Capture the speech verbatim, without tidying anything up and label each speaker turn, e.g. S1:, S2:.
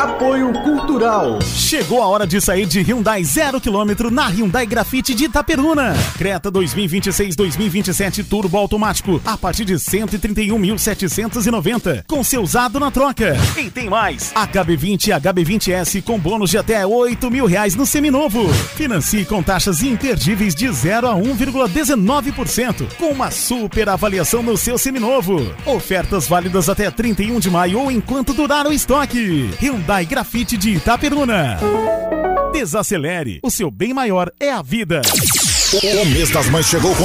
S1: Apoio Cultural.
S2: Chegou a hora de sair de Hyundai zero quilômetro na Hyundai Grafite de Itaperuna. Creta dois mil e vinte e seis dois mil e vinte e sete Turbo Automático a partir de cento e trinta e um mil setecentos e noventa com seu usado na troca. E tem mais, H B vinte e H B vinte S com bônus de até oito mil reais no seminovo. Financie com taxas imperdíveis de zero a um vírgula dezenove por cento com uma super avaliação no seu seminovo. Ofertas válidas até trinta e um de maio ou enquanto durar o estoque. Hyundai Grafite de Itaperuna. Desacelere, o seu bem maior é a vida.
S3: O mês das mães chegou com